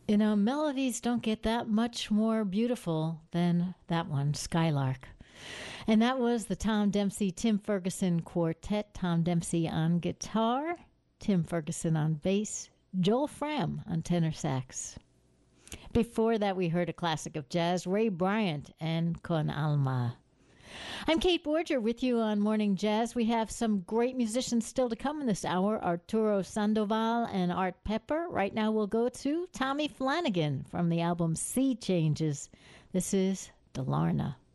You know, melodies don't get that much more beautiful than that one, Skylark. And that was the Tom Dempsey Tim Ferguson Quartet. Tom Dempsey on guitar, Tim Ferguson on bass, Joel Fram on tenor sax. Before that, we heard a classic of jazz, Ray Bryant and Con Alma. I'm Kate Borger with you on Morning Jazz. We have some great musicians still to come in this hour, Arturo Sandoval and Art Pepper. Right now we'll go to Tommy Flanagan from the album Sea Changes. This is Delarna.